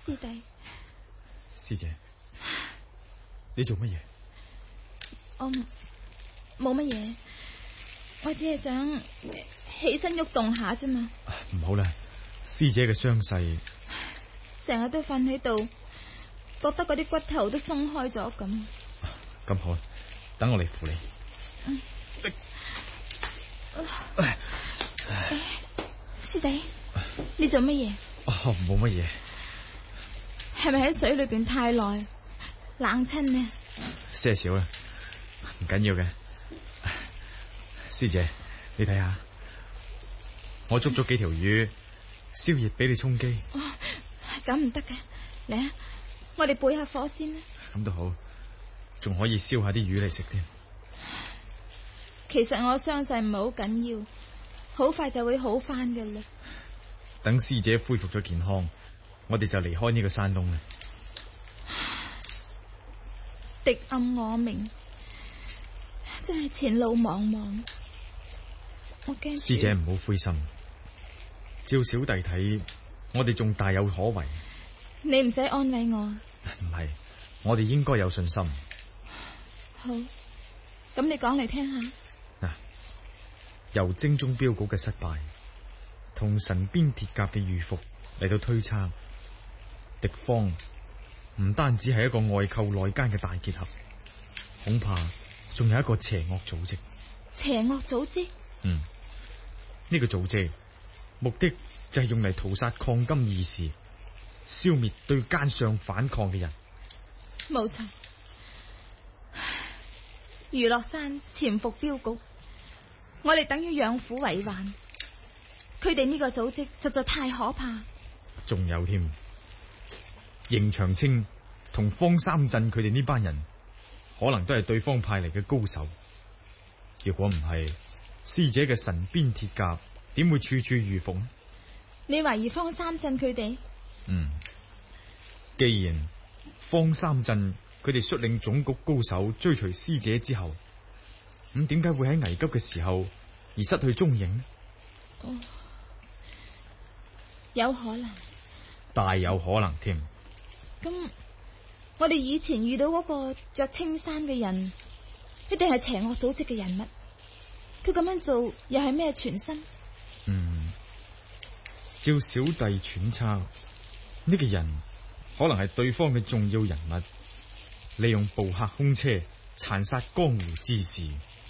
師弟， 師姐，你做乜嘢？ 我冇乜嘢，我只係想起身喐動下啫嘛。 唔好啦，師姐嘅傷勢， 成日都瞓喺度，覺得嗰啲骨頭都鬆開咗咁。 咁好，等我嚟扶你。 師弟，你做乜嘢？ 冇乜嘢。 係咪喺水裏邊太耐，冷親呢？ 些少啦，唔緊要嘅。師姐，你睇下，我捉咗幾條魚，燒熱俾你充飢。 咁唔得嘅，嚟啊！我哋背下火先啦。 咁都好，仲可以燒下啲魚嚟食添。 其實我傷勢唔係好緊要，好快就會好翻嘅啦。 等師姐恢復咗健康，我哋就離開呢個山窿啦。 敵暗我明，真係前路茫茫。我驚師姐唔好灰心，照小弟睇，我哋仲大有可為。 你唔使安慰我。 唔係，我哋應該有信心。 好，咁你講嚟聽下。 由精忠鏢局嘅失敗同神鞭鐵甲嘅遇伏嚟到推測，敵方唔單止係一個外寇內奸嘅大結合，恐怕仲有一個邪惡組織。 邪惡組織？ 呢個組織目的就係用嚟屠殺抗金義士，消滅對奸相反抗嘅人。 冇錯，余樂山潛伏鏢局，我哋等於養虎為患。佢哋呢個組織實在太可怕。 仲有添，邢長青同方三鎮佢哋呢班人，可能都係對方派嚟嘅高手。如果唔係，師姐嘅神鞭鐵甲點會處處遇伏？ 你懷疑方三鎮佢哋？ 既然方三鎮佢哋率領總局高手追隨師姐之後，咁點解會喺危急嘅時候而失去蹤影？ 有可能， 大有可能添。 咁我哋以前遇到嗰個着青衫嘅人，一定係邪惡組織嘅人物。佢咁樣做又係咩全身？ 照小弟揣測，呢個人可能係對方嘅重要人物，利用捕客空車殘殺江湖之士。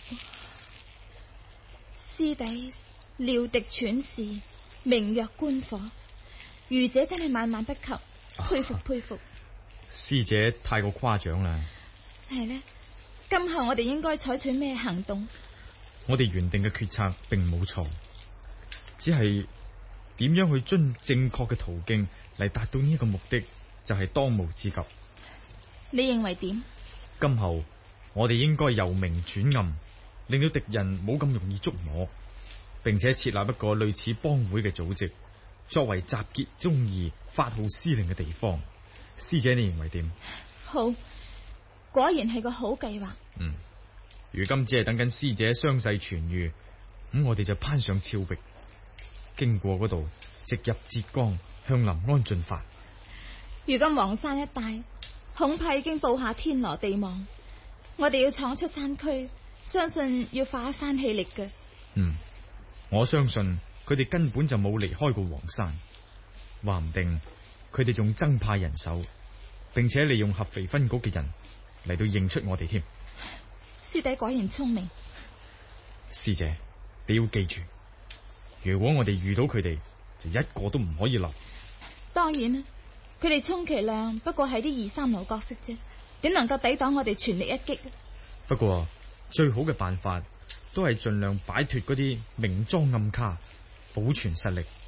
師弟料敵揣事，明若觀火，愚者真係萬萬不及，佩服佩服。 師姐太過誇獎啦。 係呢，今後我哋應該採取咩行動？ 我哋原定嘅決策並冇錯，只係點樣去遵正確嘅途徑嚟達到呢一個目的，就係當務之急。 你認為點？ 今後我哋應該由明轉暗，令到敵人冇咁容易捉摸，並且設立一個類似幫會嘅組織，作為集結忠義、發號施令嘅地方。師姐，你認為點？ 好，果然係個好計劃。 如今只係等緊師姐傷勢痊癒，咁我哋就攀上峭壁，經過嗰度，直入浙江，向臨安進發。 如今黃山一帶恐怕已經布下天羅地網，我哋要闖出山區，相信要花一番氣力嘅。 我相信佢哋根本就冇離開過黃山，話唔定佢哋仲增派人手，並且利用合肥分局嘅人嚟到認出我哋添。 師弟果然聰明。 師姐，你要記住，如果我哋遇到佢哋，就一個都唔可以留。 當然啦，佢哋充其量不過係啲二三流角色啫，點能夠抵擋我哋全力一擊？ 不過最好嘅辦法都係盡量擺脫嗰啲明裝暗卡，保存實力。